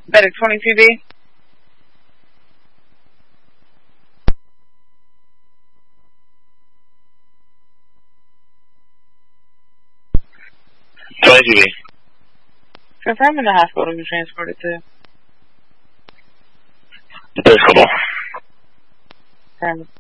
Medic 22B. Confirm in the hospital you transported to. Episcopal. Confirm.